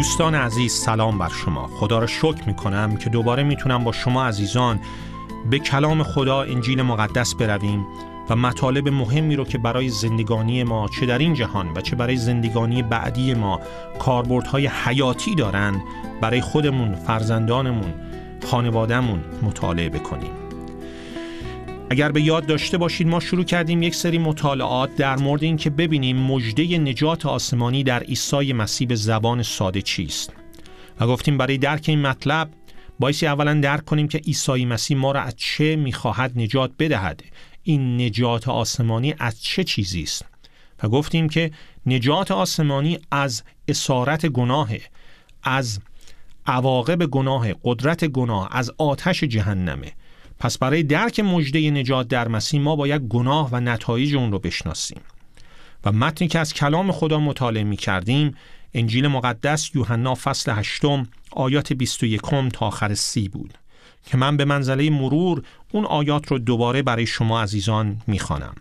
دوستان عزیز، سلام بر شما. خدا را شکر میکنم که دوباره میتونم با شما عزیزان به کلام خدا، انجیل مقدس برویم و مطالب مهمی رو که برای زندگانی ما چه در این جهان و چه برای زندگانی بعدی ما کاربردهای حیاتی دارن، برای خودمون، فرزندانمون، خانوادهمون مطالعه بکنیم. اگر به یاد داشته باشید ما شروع کردیم یک سری مطالعات در مورد این که ببینیم مژده نجات آسمانی در عیسی مسیح به زبان ساده چیست و گفتیم برای درک این مطلب بایستی اولا درک کنیم که عیسی مسیح ما را از چه میخواهد نجات بدهد. این نجات آسمانی از چه چیزی است؟ و گفتیم که نجات آسمانی از اسارت گناه، از عواقب گناه، قدرت گناه، از آتش جهنمه. پس برای درک مژده نجات در مسیح ما باید گناه و نتایج اون رو بشناسیم. و متنی که از کلام خدا مطالعه می کردیم انجیل مقدس یوحنا فصل 8 آیات 21 تا آخر 30 بود که من به منزله مرور اون آیات رو دوباره برای شما عزیزان می خوانم.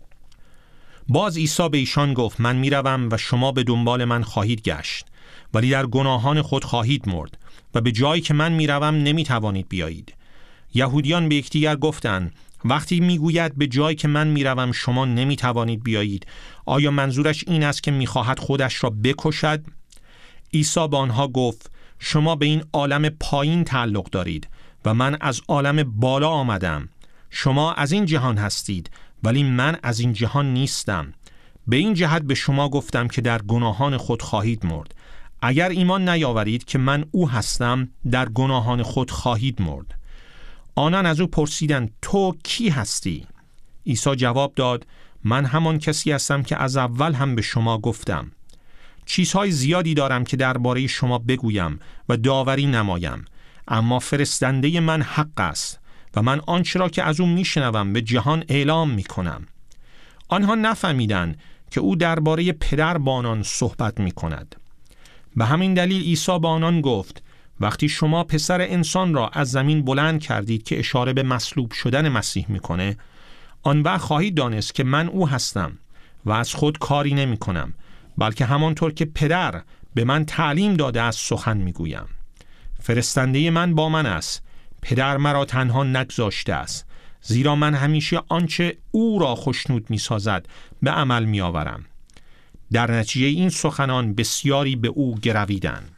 باز عیسی به ایشان گفت: من می روم و شما به دنبال من خواهید گشت، ولی در گناهان خود خواهید مرد و به جایی که من می روم نمی توانید بیایید. یهودیان به یکدیگر گفتند: وقتی میگوید به جایی که من میروم شما نمیتوانید بیایید، آیا منظورش این است که میخواهد خودش را بکشد؟ عیسی به آنها گفت: شما به این عالم پایین تعلق دارید و من از عالم بالا آمدم. شما از این جهان هستید ولی من از این جهان نیستم. به این جهت به شما گفتم که در گناهان خود خواهید مرد. اگر ایمان نیاورید که من او هستم، در گناهان خود خواهید مرد. آنان از او پرسیدند: تو کی هستی؟ عیسی جواب داد: من همان کسی هستم که از اول هم به شما گفتم. چیزهای زیادی دارم که درباره شما بگویم و داوری نمایم، اما فرستنده من حق است و من آنچه را که از او میشنوم به جهان اعلام میکنم. آنها نفهمیدند که او درباره پدر با آنان صحبت میکند. به همین دلیل عیسی به آنان گفت: وقتی شما پسر انسان را از زمین بلند کردید، که اشاره به مصلوب شدن مسیح میکنه، آن وقت خواهید دانست که من او هستم و از خود کاری نمی کنم، بلکه همانطور که پدر به من تعلیم داده است سخن میگویم. فرستنده من با من است، پدر مرا تنها نگذاشته است، زیرا من همیشه آنچه او را خوشنود میسازد به عمل میآورم. در نتیجه این سخنان بسیاری به او گرویدند.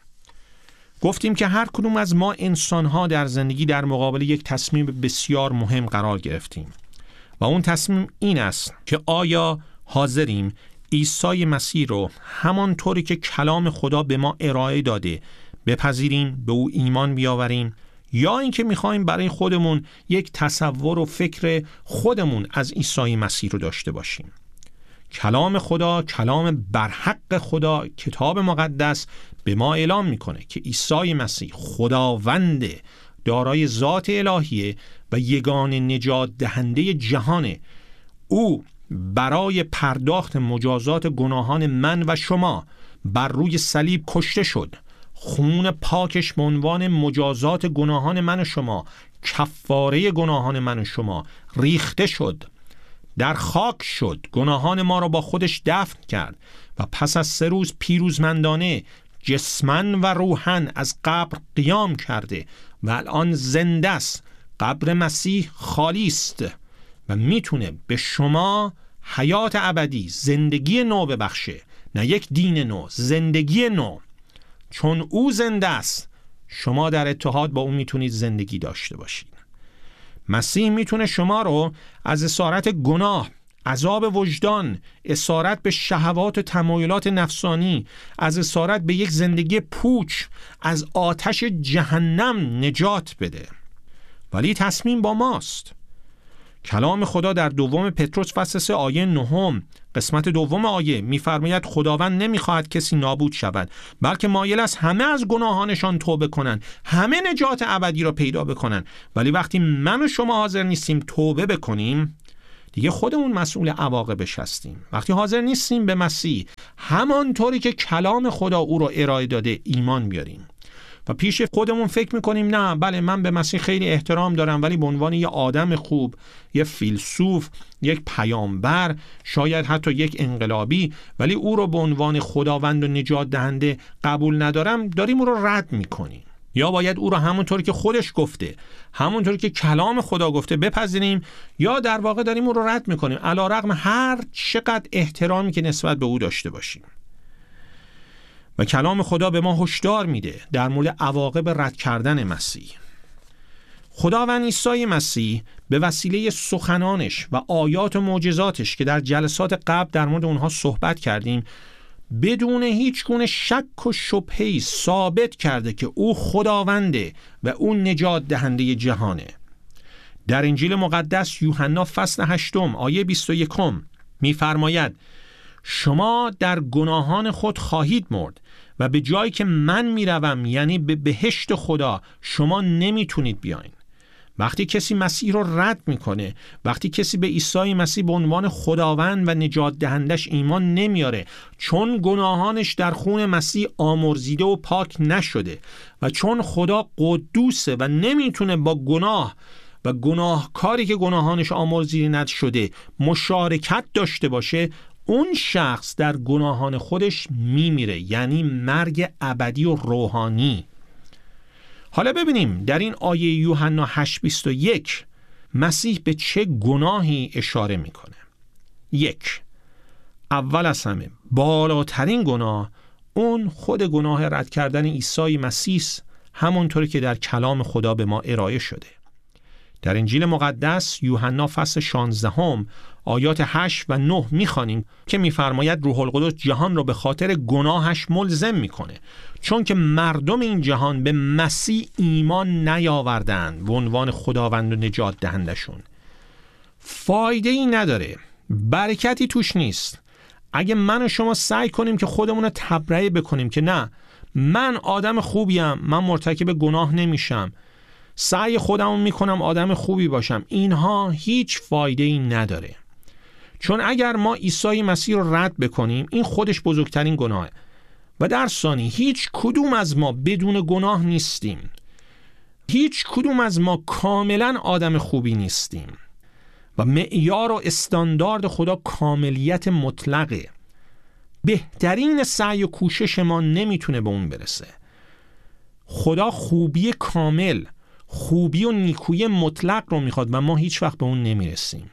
گفتیم که هر کدوم از ما انسان‌ها در زندگی در مقابل یک تصمیم بسیار مهم قرار گرفتیم و اون تصمیم این است که آیا حاضریم عیسی مسیح رو همانطوری که کلام خدا به ما ارائه داده بپذیریم، به او ایمان بیاوریم، یا اینکه می‌خوایم برای خودمون یک تصور و فکر خودمون از عیسی مسیح رو داشته باشیم. کلام خدا، کلام برحق خدا، کتاب مقدس به ما اعلام میکنه که عیسی مسیح خداوند دارای ذات الهیه و یگانه نجات دهنده جهانه. او برای پرداخت مجازات گناهان من و شما بر روی صلیب کشته شد. خون پاکش به عنوان مجازات گناهان من و شما، کفاره گناهان من و شما ریخته شد، در خاک شد، گناهان ما را با خودش دفن کرد و پس از 3 روز پیروزمندانه جسماً و روحاً از قبر قیام کرده و الان زنده است. قبر مسیح خالی است و میتونه به شما حیات ابدی، زندگی نو ببخشه، نه یک دین نو، زندگی نو. چون او زنده است شما در اتحاد با او میتونید زندگی داشته باشید. مسیح میتونه شما رو از اسارت گناه، عذاب وجدان، اسارت به شهوات و تمایلات نفسانی، از اسارت به یک زندگی پوچ، از آتش جهنم نجات بده. ولی تصمیم با ماست. کلام خدا در دوم پتروس فصل 3 آیه 9 قسمت دوم آیه می‌فرماید خداوند نمی‌خواهد کسی نابود شود، بلکه مایل است همه از گناهانشان توبه کنند، همه نجات ابدی را پیدا بکنند. ولی وقتی من و شما حاضر نیستیم توبه بکنیم، دیگه خودمون مسئول عواقبش هستیم. وقتی حاضر نیستیم به مسیح همانطوری که کلام خدا او را ارائه داده ایمان بیاریم، و پیش خودمون فکر میکنیم نه بله من به مسیح خیلی احترام دارم، ولی به عنوان یه آدم خوب، یه فیلسوف، یک پیامبر، شاید حتی یک انقلابی، ولی او رو به عنوان خداوند و نجات دهنده قبول ندارم، داریم او رو رد میکنیم. یا باید او رو همونطور که خودش گفته، همونطور که کلام خدا گفته بپذیریم، یا در واقع داریم او رو رد میکنیم علیرغم هر چقدر احترامی که نسبت به او داشته باشیم. و کلام خدا به ما هشدار میده در مورد عواقب رد کردن مسیح. خداوند عیسی مسیح به وسیله سخنانش و آیات و معجزاتش که در جلسات قبل در مورد اونها صحبت کردیم، بدون هیچ گونه شک و شبهه‌ای ثابت کرده که او خداونده و او نجات دهنده جهانه. در انجیل مقدس یوحنا فصل 8 آیه 21 می‌فرماید شما در گناهان خود خواهید مرد و به جایی که من میروم، یعنی به بهشت خدا، شما نمیتونید بیاین. وقتی کسی مسیح رو رد میکنه، وقتی کسی به عیسی مسیح به عنوان خداوند و نجات دهندش ایمان نمیاره، چون گناهانش در خون مسیح آمرزیده و پاک نشده و چون خدا قدوسه و نمیتونه با گناه و گناهکاری که گناهانش آمرزیده نشده مشارکت داشته باشه، اون شخص در گناهان خودش میمیره، یعنی مرگ ابدی و روحانی. حالا ببینیم در این آیه یوحنا 8:21 مسیح به چه گناهی اشاره میکنه. 1. اول از همه بالاترین گناه اون خود گناه رد کردن عیسی مسیح، همونطوری که در کلام خدا به ما ارائه شده. در انجیل مقدس یوحنا فصل 16 آیات 8 و 9 میخوانیم که میفرماید روح القدس جهان را به خاطر گناهش ملزم میکنه، چون که مردم این جهان به مسیح ایمان نیاوردند به عنوان خداوند و نجات دهندشون. فایده ای نداره، برکتی توش نیست. اگه من و شما سعی کنیم که خودمون رو تبرئه بکنیم که نه من آدم خوبیم، من مرتکب گناه نمیشم، سعی خودمون میکنم آدم خوبی باشم، اینها هیچ فایده ای نداره. چون اگر ما عیسی مسیح رو رد بکنیم، این خودش بزرگترین گناهه. و در ثانی هیچ کدوم از ما بدون گناه نیستیم. هیچ کدوم از ما کاملا آدم خوبی نیستیم. و معیار و استاندارد خدا کاملیت مطلقه. بهترین سعی و کوشش ما نمیتونه به اون برسه. خدا خوبی کامل، خوبی و نیکویی مطلق رو میخواد و ما هیچ وقت به اون نمیرسیم.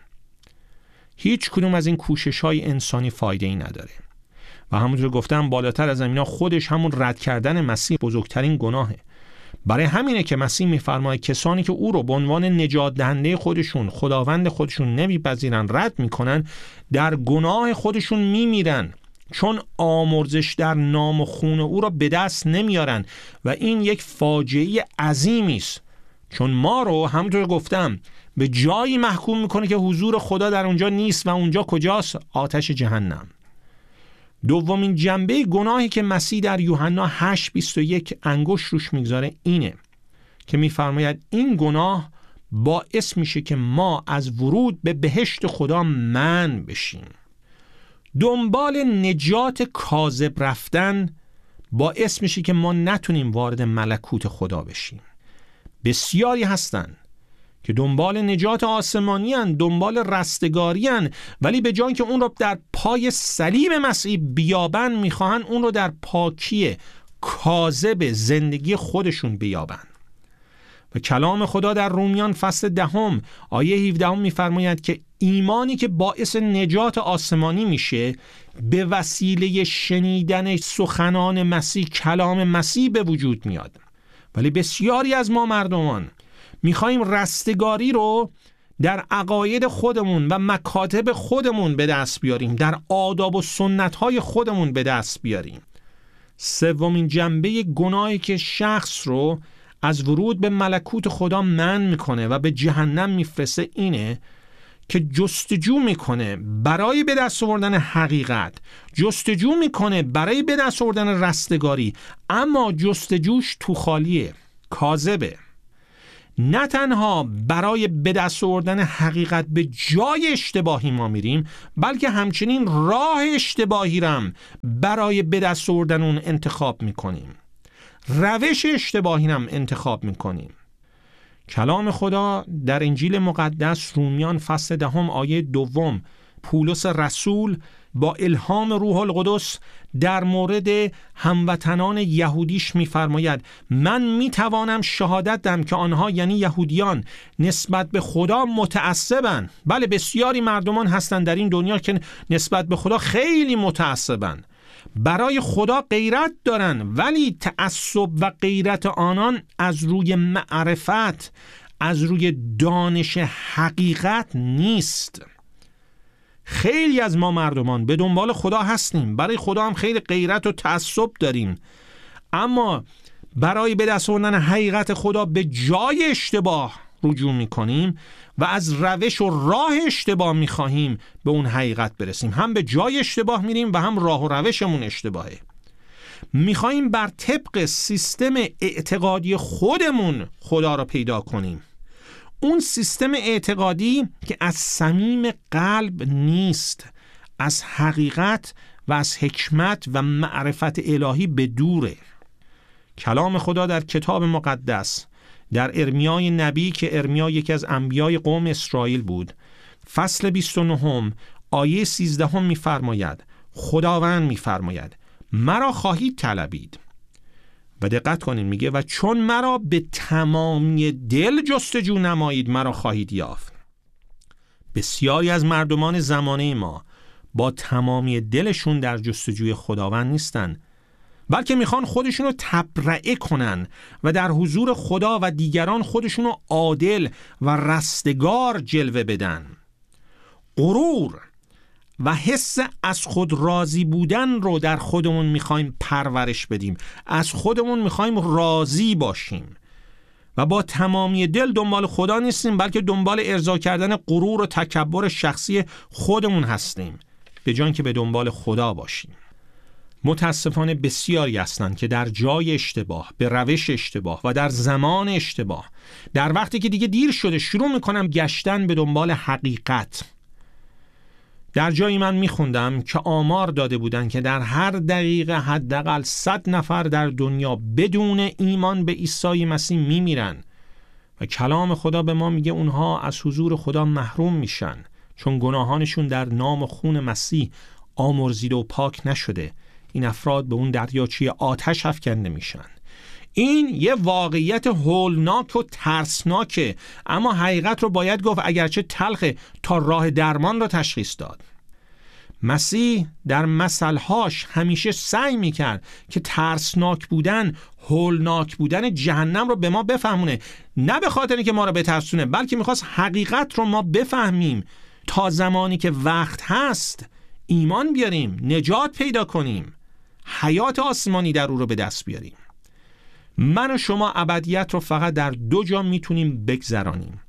هیچ کدوم از این کوشش های انسانی فایده ای نداره. و همونطور گفتم بالاتر از اینا خودش همون رد کردن مسیح بزرگترین گناهه. برای همینه که مسیح میفرماید کسانی که او رو به عنوان نجات دهنده خودشون، خداوند خودشون نمیپذیرن، رد میکنن، در گناه خودشون میمیرن، چون آمرزش در نام و خون او را به دست نمیارن. و این یک فاجعه عظیمی است، چون ما رو همونطور گفتم به جایی محکوم میکنه که حضور خدا در اونجا نیست. و اونجا کجاست؟ آتش جهنم. دومین جنبه گناهی که مسیح در یوحنا 8:21 انگشت روش میگذاره اینه که میفرماید این گناه باعث میشه که ما از ورود به بهشت خدا منع بشیم. دنبال نجات کاذب رفتن باعث میشه که ما نتونیم وارد ملکوت خدا بشیم. بسیاری هستن که دنبال نجات آسمانی هن، دنبال رستگاری هن، ولی به جای که اون رو در پای صلیب مسیح بیابن، میخواهن اون رو در پاکی کاذب زندگی خودشون بیابن. و کلام خدا در رومیان فصل 10 آیه 17 میفرماید که ایمانی که باعث نجات آسمانی میشه به وسیله شنیدن سخنان مسیح، کلام مسیح به وجود میاد. ولی بسیاری از ما مردمان میخوایم رستگاری رو در عقاید خودمون و مکاتب خودمون به دست بیاریم، در آداب و سنت‌های خودمون به دست بیاریم. سومین جنبه گناهی که شخص رو از ورود به ملکوت خدا منع میکنه و به جهنم میفرسته اینه که جستجو میکنه برای به دست آوردن حقیقت، جستجو میکنه برای به دست آوردن رستگاری، اما جستجوش تو خالیه، کاذبه. نه تنها برای به دست آوردن حقیقت به جای اشتباهی ما میریم، بلکه همچنین راه اشتباهی رم برای به دست آوردن اون انتخاب میکنیم. روش اشتباهی هم انتخاب میکنیم. کلام خدا در انجیل مقدس رومیان فصل 10 آیه 2 پولس رسول با الهام روح القدس در مورد هموطنان یهودیش می‌فرماید من می‌توانم شهادت دهم که آنها یعنی یهودیان نسبت به خدا متعصبند. بله بسیاری مردمان هستند در این دنیا که نسبت به خدا خیلی متعصبند، برای خدا غیرت دارن، ولی تعصب و غیرت آنان از روی معرفت، از روی دانش حقیقت نیست. خیلی از ما مردمان به دنبال خدا هستیم، برای خدا هم خیلی غیرت و تعصب داریم، اما برای به دست آوردن حقیقت خدا به جای اشتباه رجوع میکنیم و از روش و راه اشتباه میخواهیم به اون حقیقت برسیم. هم به جای اشتباه میریم و هم راه و روشمون اشتباهه. میخواهیم بر طبق سیستم اعتقادی خودمون خدا را پیدا کنیم، اون سیستم اعتقادی که از صمیم قلب نیست، از حقیقت و از حکمت و معرفت الهی به دوره. کلام خدا در کتاب مقدس در ارمیای نبی که ارمیا یکی از انبیای قوم اسرائیل بود، فصل 29 آیه 13 می‌فرماید، خداوند می‌فرماید مرا خواهید طلبید. و دقت کنید میگه و چون مرا به تمامی دل جستجو نمایید مرا خواهید یافت. بسیاری از مردمان زمانه ما با تمامی دلشون در جستجوی خداوند نیستن، بلکه میخوان خودشون رو تبرئه کنن و در حضور خدا و دیگران خودشون رو عادل و رستگار جلوه بدن. غرور و حس از خود راضی بودن رو در خودمون میخوایم پرورش بدیم، از خودمون میخوایم راضی باشیم و با تمامی دل دنبال خدا نیستیم، بلکه دنبال ارضا کردن غرور و تکبر شخصی خودمون هستیم به جای اینکه به دنبال خدا باشیم. متاسفانه بسیاری هستند که در جای اشتباه، به روش اشتباه و در زمان اشتباه، در وقتی که دیگه دیر شده شروع میکنم گشتن به دنبال حقیقت. در جایی من میخوندم که آمار داده بودن که در هر دقیقه حداقل 100 نفر در دنیا بدون ایمان به عیسی مسیح میمیرن و کلام خدا به ما میگه اونها از حضور خدا محروم میشن چون گناهانشون در نام و خون مسیح آمرزیده و پاک نشده. این افراد به اون دریاچه آتش افکنده میشن. این یه واقعیت هولناک و ترسناکه، اما حقیقت رو باید گفت اگرچه تلخه تا راه درمان رو تشخیص داد. مسیح در مثلهاش همیشه سعی میکرد که ترسناک بودن، هولناک بودن جهنم رو به ما بفهمونه، نه به خاطر اینکه ما رو بترسونه، بلکه میخواست حقیقت رو ما بفهمیم تا زمانی که وقت هست ایمان بیاریم، نجات پیدا کنیم، حیات آسمانی در او رو به دست بیاریم. من و شما ابدیت رو فقط در 2 جا میتونیم بگذرانیم.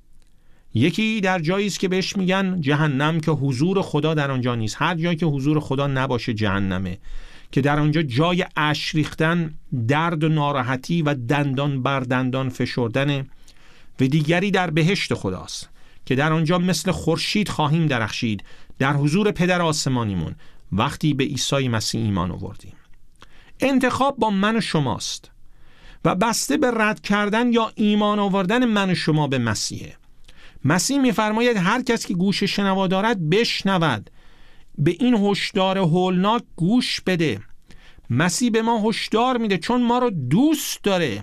یکی در جایی است که بهش میگن جهنم که حضور خدا در آنجا نیست. هر جایی که حضور خدا نباشه جهنمه، که در آنجا جای اشک ریختن، درد و ناراحتی و دندان بر دندان فشردن. و دیگری در بهشت خداست که در آنجا مثل خورشید خواهیم درخشید در حضور پدر آسمانیمون وقتی به عیسی مسیح ایمان آوردیم. انتخاب با من و شماست و بسته به رد کردن یا ایمان آوردن من و شما به مسیحه. مسیح می‌فرماید هر کس که گوش شنوا دارد بشنود. به این هشدار هولناک گوش بده. مسیح به ما هشدار میده چون ما رو دوست داره.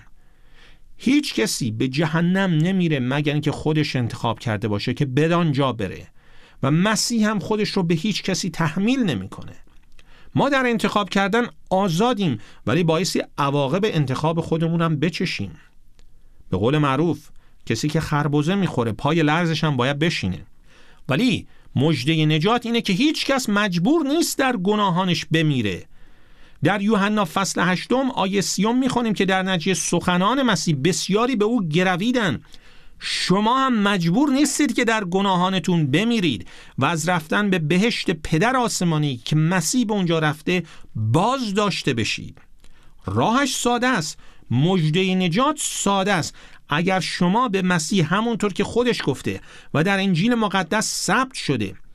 هیچ کسی به جهنم نمیره مگر اینکه خودش انتخاب کرده باشه که بدان جا بره، و مسیح هم خودش رو به هیچ کسی تحمیل نمیکنه. ما در انتخاب کردن آزادیم، ولی بایستی عواقب انتخاب خودمون هم بچشیم. به قول معروف کسی که خربزه میخوره پای لرزش هم باید بشینه. ولی مژده نجات اینه که هیچ کس مجبور نیست در گناهانش بمیره. در یوحنا فصل 8 آیه 30 میخونیم که در نتیجه سخنان مسیح بسیاری به او گرویدن. شما هم مجبور نیستید که در گناهانتون بمیرید و از رفتن به بهشت پدر آسمانی که مسیح به اونجا رفته باز داشته بشید. راهش ساده است، مژده نجات ساده است. اگر شما به مسیح همونطور که خودش گفته و در انجیل مقدس ثبت شده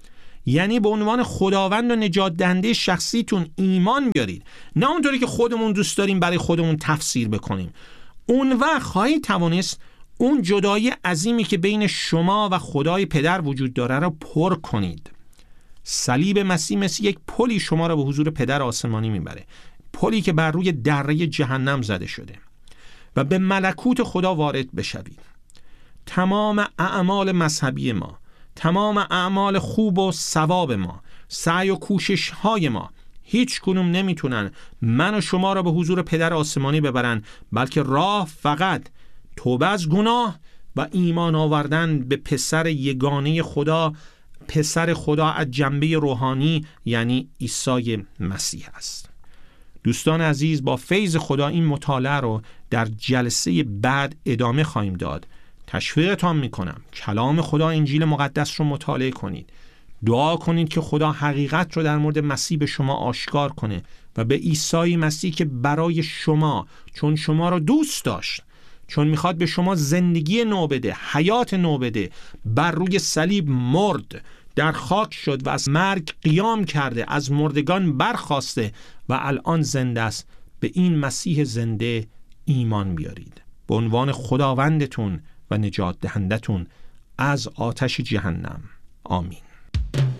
یعنی به عنوان خداوند و نجات دهنده شخصیتون ایمان بیارید، نه اونطوری که خودمون دوست داریم برای خودمون تفسیر بکنیم. اون وقت خواهید توانست اون جدایی عظیمی که بین شما و خدای پدر وجود داره رو پر کنید. صلیب مسیح مثل یک پلی شما را به حضور پدر آسمانی میبره، پلی که بر روی دره جهنم زده شده و به ملکوت خدا وارد بشوید. تمام اعمال مذهبی ما، تمام اعمال خوب و ثواب ما، سعی و کوشش های ما، هیچ کنوم نمیتونن من و شما را به حضور پدر آسمانی ببرن، بلکه راه فقط توبه از گناه و ایمان آوردن به پسر یگانه خدا، پسر خدا از جنبه روحانی، یعنی عیسی مسیح است. دوستان عزیز، با فیض خدا این مطالعه رو در جلسه بعد ادامه خواهیم داد. تشویقتان میکنم کلام خدا، انجیل مقدس رو مطالعه کنید، دعا کنید که خدا حقیقت رو در مورد مسیح به شما آشکار کنه و به عیسی مسیح که برای شما، چون شما رو دوست داشت، چون میخواد به شما زندگی نو بده، حیات نو بده، بر روی صلیب مرد، در خاک شد و از مرگ قیام کرده، از مردگان برخاسته و الان زنده است. به این مسیح زنده ایمان بیارید به عنوان خداوندتون و نجات دهندتون از آتش جهنم. آمین.